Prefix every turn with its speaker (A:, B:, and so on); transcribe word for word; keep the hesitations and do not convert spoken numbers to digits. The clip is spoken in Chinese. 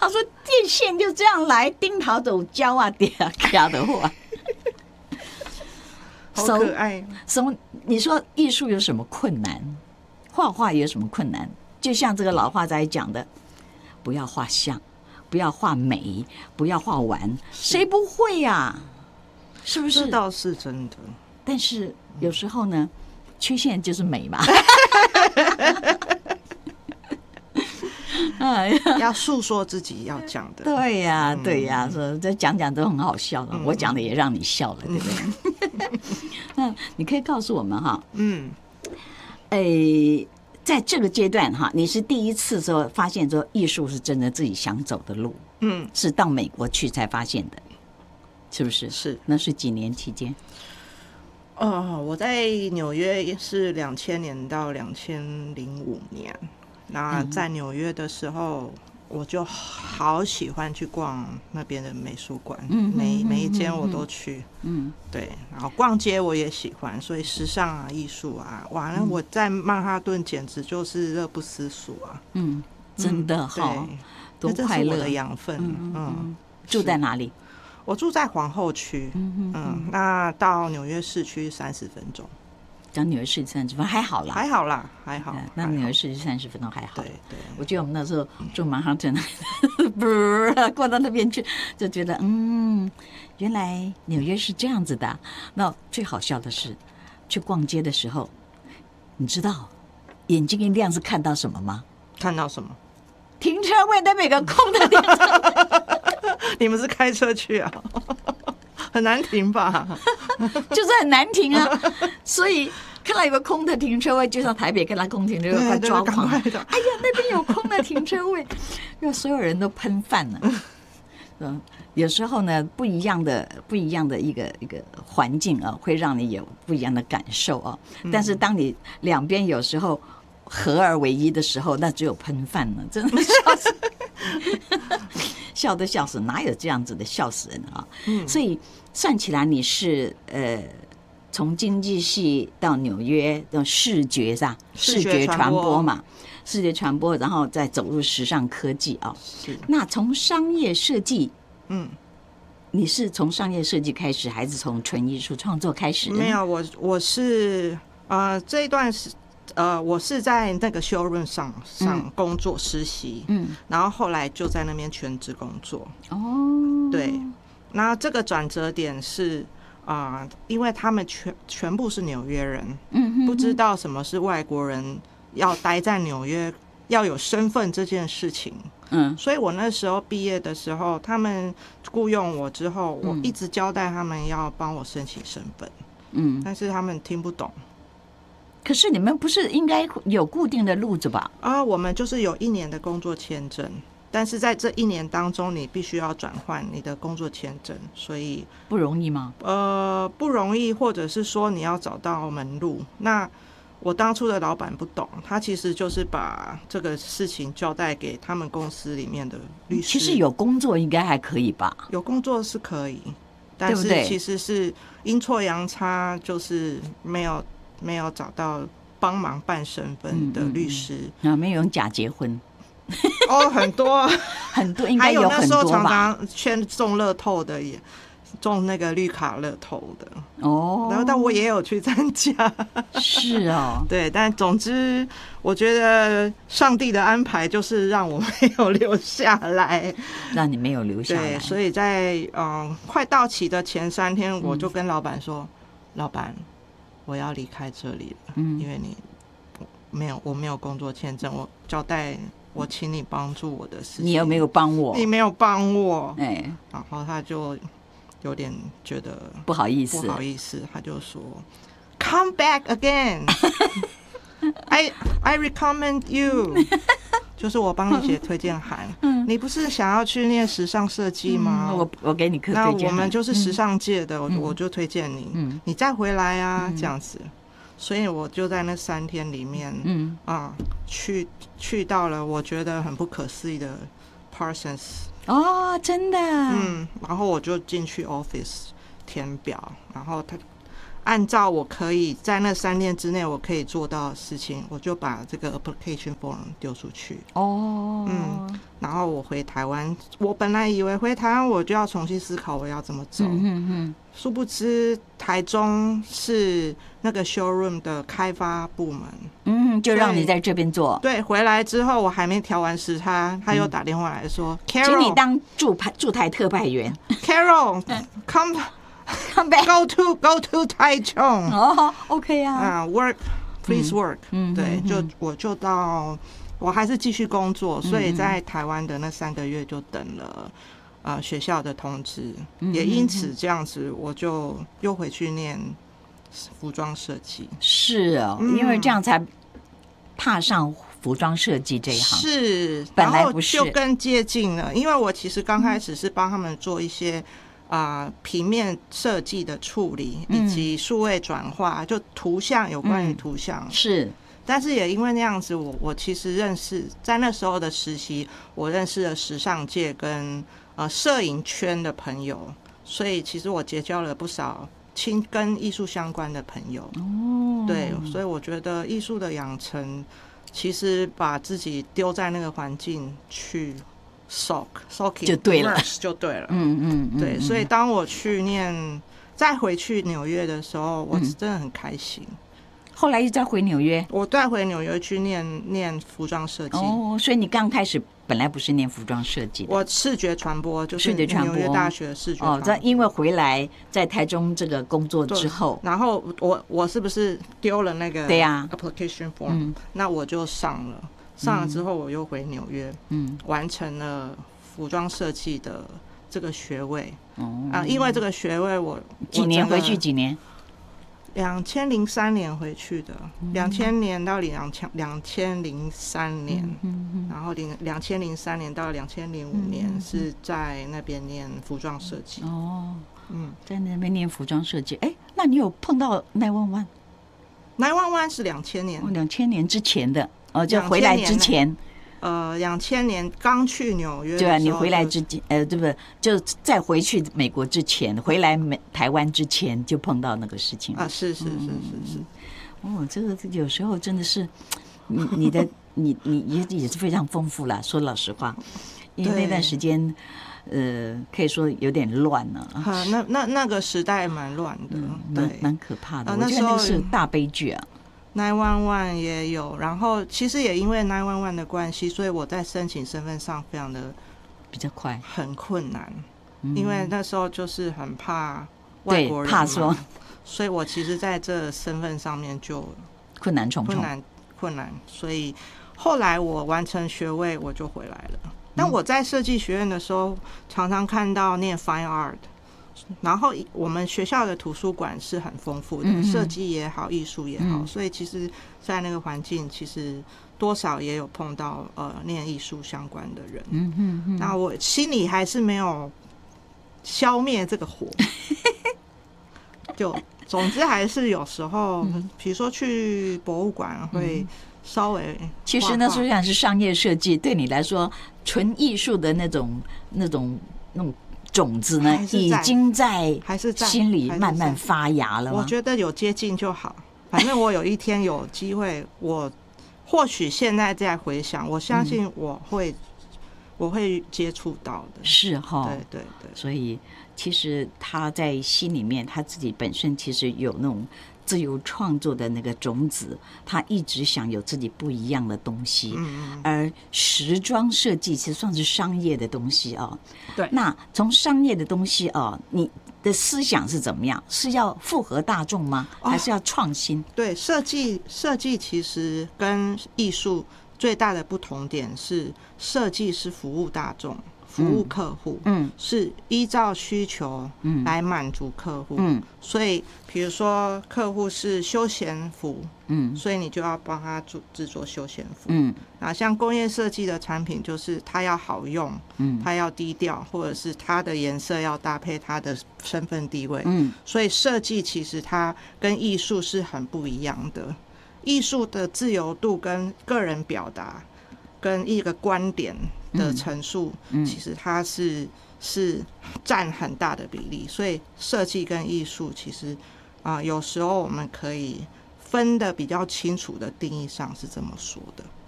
A: 他说电线就这样来，丁桃走胶啊，嗲嗲的话。
B: 好可爱。
A: 什么？你说艺术有什么困难？画画有什么困难？就像这个老画仔讲的，不要画像，不要画美，不要画完，谁不会呀、啊？是不是？
B: 这倒是真的。
A: 但是有时候呢，缺陷就是美嘛。
B: 要诉说自己要讲的。
A: 对呀、啊，对呀、啊，说这讲讲都很好笑的，嗯、我讲的也让你笑了，对不对？那你可以告诉我们哈，嗯，诶，在这个阶段哈，你是第一次说发现说艺术是真的自己想走的路，嗯，是到美国去才发现的，是不是？
B: 是，
A: 那是几年期间？
B: 哦，我在纽约是两千年到两千零五年。那在纽约的时候，我就好喜欢去逛那边的美术馆，嗯、每每一间我都去，嗯，对，然后逛街我也喜欢，所以时尚啊、艺术啊，哇，那我在曼哈顿简直就是乐不思蜀啊，
A: 嗯，真的哈，多快乐，
B: 这是我的养分，嗯，嗯
A: 住在哪里？
B: 我住在皇后区，嗯嗯，那到纽约市区三十分钟。
A: 讲纽约市三十分钟还好啦，
B: 还好啦，还好。
A: 那纽约市三十分钟还好。
B: 对对，
A: 我觉得我们那时候住曼哈顿，不过到那边去，就觉得嗯，原来纽约是这样子的。那最好笑的是，去逛街的时候，你知道眼睛一亮是看到什么吗？
B: 看到什么？
A: 停车位那边有个空的停车位。
B: 你们是开车去啊？很难停吧？
A: 就是很难停啊，所以看到有个空的停车位，就像台北看到空停车位，快抓狂！哎呀，那边有空的停车位，因为所有人都喷饭了。嗯，有时候呢，不一样的不一样的一个一个环境啊，会让你有不一样的感受啊。但是当你两边有时候合而为一的时候，那只有喷饭了，真的笑死，笑都笑死，哪有这样子的，笑死人啊！嗯、所以算起来，你是呃，从经济系到纽约的视觉上，视觉传播嘛，视觉传播，然后再走入时尚科技啊。
B: 是。
A: 那从商业设计，嗯，你是从商业设计开始，还是从纯艺术创作开始？
B: 没有，我我是呃这一段是。呃，我是在那个 showroom 上上工作实习，嗯，然后后来就在那边全职工作。哦，对，那这个转折点是啊、呃，因为他们全全部是纽约人，嗯，不知道什么是外国人要待在纽约要有身份这件事情，嗯，所以我那时候毕业的时候，他们雇佣我之后，我一直交代他们要帮我申请身份，嗯，但是他们听不懂。
A: 可是你们不是应该有固定的路子吧？
B: 啊，我们就是有一年的工作签证，但是在这一年当中，你必须要转换你的工作签证，所以
A: 不容易吗？
B: 呃，不容易，或者是说你要找到门路。那我当初的老板不懂，他其实就是把这个事情交代给他们公司里面的律师。
A: 其实有工作应该还可以吧？
B: 有工作是可以，但是其实是阴错阳差，就是没有。没有找到帮忙办身份的律师，
A: 嗯嗯嗯、啊，没有用假结婚
B: 哦，很多
A: 很多，应该有很多吧。
B: 还有那时候常常圈中乐透的，也中那个绿卡乐透的哦。然后，但我也有去参加，
A: 是哦，
B: 对。但总之，我觉得上帝的安排就是让我没有留下来，
A: 让你没有留下来。
B: 对，所以在嗯快到期的前三天，我就跟老板说：“嗯、老板。”我要离开这里了，嗯，因为你没有，我没有工作签证，我交代我请你帮助我的事情，
A: 你有没有帮我？
B: 你没有帮我，哎、
A: 欸，
B: 然后他就有点觉得
A: 不好意思，
B: 不好意思，他就说 "Come back again, I I recommend you." 就是我帮你写推荐函，嗯，你不是想要去念时尚设计吗？
A: 嗯、我我给你推荐函，
B: 那我们就是时尚界的，嗯、我就推荐你，嗯，你再回来啊，嗯、这样子。所以我就在那三天里面，嗯啊，去去到了我觉得很不可思议的 Parsons
A: 哦，真的，
B: 嗯，然后我就进去 office 填表，然后他。按照我可以在那三天之内我可以做到的事情，我就把这个 application form 丢出去。哦，嗯， 然后我回台湾，我本来以为回台湾我就要重新思考我要怎么走，嗯嗯嗯，殊不知台中是那个 showroom 的开发部门，
A: 嗯，就让你在这边做。
B: 对，回来之后我还没调完时差，他又打电话来说、嗯、
A: 请你当驻派驻台特派员
B: ，Carol come come back go to go to 台中
A: 哦 ，OK 啊，
B: 啊、uh, work please work，嗯，对，就我就到。我还是继续工作，所以在台湾的那三个月就等了呃学校的通知，也因此这样子我就又回去念服装设计。
A: 是哦，因为这样才踏上服装设计这一行。
B: 是，
A: 本来不是，
B: 然后就更接近了。因为我其实刚开始是帮他们做一些啊、呃、平面设计的处理，以及数位转化，就图像有关于图像、
A: 嗯、是。
B: 但是也因为那样子我，我我其实认识在那时候的实习，我认识了时尚界跟呃摄影圈的朋友，所以其实我结交了不少亲跟艺术相关的朋友。哦，对，所以我觉得艺术的养成，其实把自己丢在那个环境去 soak soaking
A: 就对了，
B: 就对了。
A: 嗯嗯嗯，
B: 对，所以当我去念再回去纽约的时候，我真的很开心。嗯，
A: 后来又再回纽约，
B: 我再回纽约去念念服装设计。
A: 哦，所以你刚开始本来不是念服装设计的，
B: 我视觉传播，就是纽约大学视觉传播。
A: 哦，因为回来在台中这个工作之后，
B: 然后我我是不是丢了那个
A: 对呀
B: application form？、嗯、那我就上了，上了之后我又回纽约，嗯，完成了服装设计的这个学位。哦，啊，因为这个学位我
A: 几年回去几年？
B: 两千零三年回去的，两千年到两千两千零三年，嗯、然后零两千零三年到两千零五年是在那边念服装设计。
A: 哦，嗯，在那边念服装设计。哎，那你有碰到nine one one？nine
B: one one是两千年，
A: 两千年之前的，哦，就回来之前。
B: 呃，两千年刚去纽约的时候，
A: 对啊，你回来之前，呃，对不对？就再回去美国之前，回来美台湾之前就碰到那个事情
B: 啊，是是是是是。
A: 哦，这个有时候真的是，你你的你你也也是非常丰富啦。说老实话，因为那段时间，呃，可以说有点乱了
B: 啊。那那那个时代蛮乱的，
A: 嗯、对，蛮可怕的。
B: 啊、
A: 我觉得那是大悲剧啊。
B: nine one one 也有，然后其实也因为nine one one的关系，所以我在申请身份上非常的
A: 比较快，
B: 很困难，嗯、因为那时候就是很怕外国人，
A: 怕说，
B: 所以我其实在这身份上面就
A: 困难重重，
B: 困难困难，所以后来我完成学位我就回来了。但我在设计学院的时候，常常看到念 Fine Art。然后我们学校的图书馆是很丰富的，设计也好，艺术也好，所以其实，在那个环境，其实多少也有碰到呃念艺术相关的人。嗯嗯嗯。那我心里还是没有消灭这个火，就总之还是有时候，比如说去博物馆会稍微画画。
A: 其实呢，虽然是商业设计，对你来说，纯艺术的那种、那种、那种。种子呢，已经在心里慢慢发芽了吗？
B: 我觉得有接近就好。反正我有一天有机会，我或许现在在回想，我相信我会，嗯、我会接触到的。
A: 是哈，
B: 对对对。
A: 所以其实他在心里面，他自己本身其实有那种自由创作的那个种子，他一直想有自己不一样的东西。嗯、而时装设计其实算是商业的东西啊。
B: 对。
A: 那从商业的东西啊，你的思想是怎么样？是要符合大众吗？还是要创新？
B: 哦、对，设计设计其实跟艺术最大的不同点是，设计是服务大众。服务客户，嗯，是依照需求来满足客户，嗯，所以比如说客户是休闲服，嗯，所以你就要帮他做制作休闲服，嗯，啊，像工业设计的产品就是它要好用，嗯，它要低调，或者是它的颜色要搭配它的身份地位，嗯，所以设计其实它跟艺术是很不一样的，艺术的自由度跟个人表达跟一个观点的陈述，其实它是是占很大的比例，所以设计跟艺术其实啊、呃，有时候我们可以分得比较清楚的定义上是这么说的。